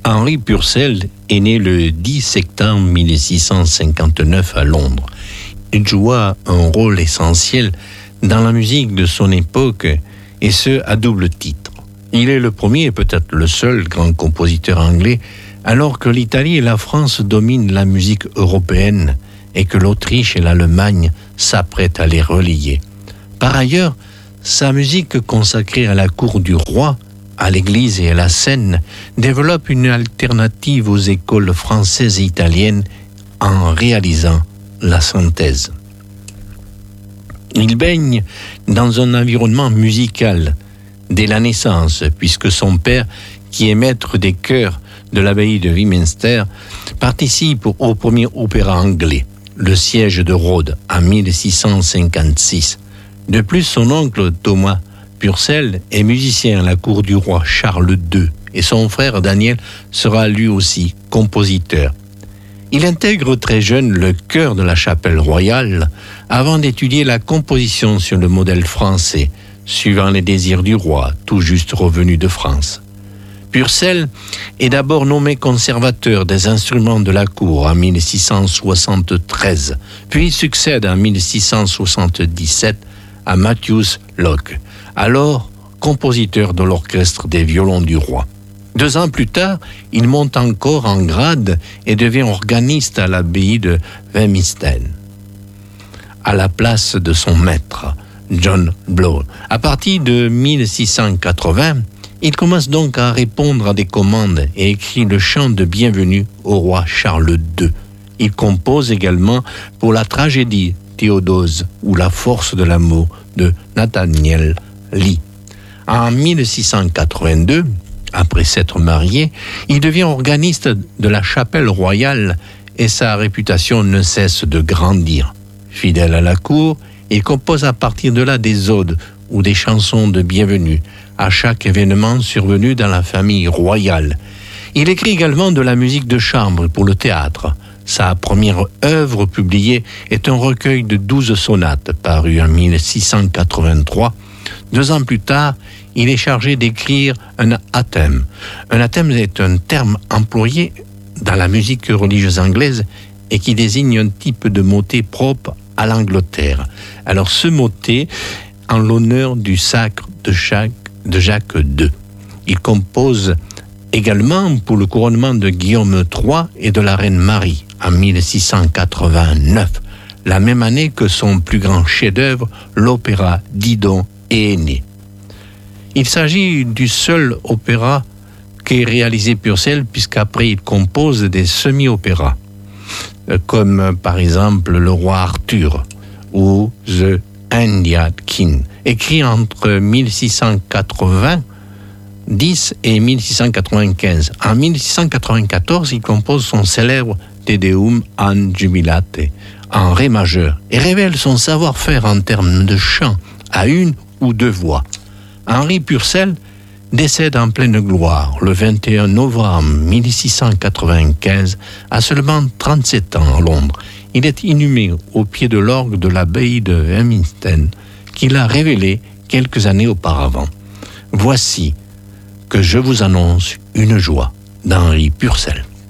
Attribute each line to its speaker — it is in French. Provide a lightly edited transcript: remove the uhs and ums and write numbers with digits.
Speaker 1: Henri Purcell est né le 10 septembre 1659 à Londres. Il joua un rôle essentiel dans la musique de son époque, et ce à double titre. Il est le premier et peut-être le seul grand compositeur anglais, alors que l'Italie et la France dominent la musique européenne et que l'Autriche et l'Allemagne s'apprêtent à les relier. Par ailleurs, sa musique consacrée à la cour du roi, à l'église et à la scène, développe une alternative aux écoles françaises et italiennes en réalisant la synthèse. Il baigne dans un environnement musical dès la naissance, puisque son père, qui est maître des chœurs de l'abbaye de Westminster, participe au premier opéra anglais, Le Siège de Rhodes, en 1656. De plus, son oncle Thomas Purcell est musicien à la cour du roi Charles II, et son frère Daniel sera lui aussi compositeur. Il intègre très jeune le chœur de la chapelle royale avant d'étudier la composition sur le modèle français, suivant les désirs du roi, tout juste revenu de France. Purcell est d'abord nommé conservateur des instruments de la cour en 1673, puis succède en 1677 à Matthews Locke, alors compositeur de l'orchestre des violons du roi. 2 ans plus tard, il monte encore en grade et devient organiste à l'abbaye de Westminster, à la place de son maître, John Blow. À partir de 1680, il commence donc à répondre à des commandes et écrit le chant de bienvenue au roi Charles II. Il compose également pour la tragédie Théodose ou La force de l'amour de Nathaniel Lee. En 1682, après s'être marié, il devient organiste de la chapelle royale et sa réputation ne cesse de grandir. Fidèle à la cour, il compose à partir de là des odes ou des chansons de bienvenue à chaque événement survenu dans la famille royale. Il écrit également de la musique de chambre pour le théâtre. Sa première œuvre publiée est un recueil de 12 sonates paru en 1683. 2 ans plus tard, il est chargé d'écrire un athème. Un athème est un terme employé dans la musique religieuse anglaise et qui désigne un type de motet propre à l'Angleterre. Alors ce motet en l'honneur du sacre de Jacques II. Il compose également pour le couronnement de Guillaume III et de la reine Marie en 1689, la même année que son plus grand chef-d'œuvre, l'opéra Didon et Aîné. Il s'agit du seul opéra qu'ait réalisé Purcell, puisqu'après il compose des semi-opéras, comme par exemple Le Roi Arthur ou The Indian King, écrit entre 1690 et 1695. En 1694, il compose son célèbre Te Deum an Jubilate en ré majeur et révèle son savoir-faire en termes de chant à 1 ou 2 voix. Henri Purcell décède en pleine gloire le 21 novembre 1695 à seulement 37 ans à Londres. Il est inhumé au pied de l'orgue de l'abbaye de Westminster qu'il a révélé quelques années auparavant. Voici que je vous annonce une joie d'Henri Purcell.